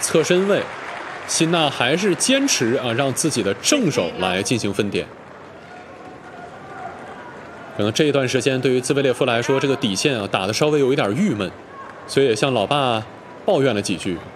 侧身位，辛纳还是坚持让自己的正手来进行分点。可能这一段时间对于兹维列夫来说，这个底线打得稍微有一点郁闷，所以也向老爸抱怨了几句。